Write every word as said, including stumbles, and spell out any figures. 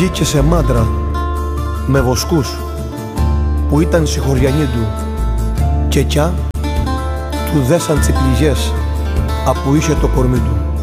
βγήκε σε μάντρα με βοσκούς που ήταν συγχωριανοί του και κιά του δέσαν τσιπλιγές απού είχε το κορμί του.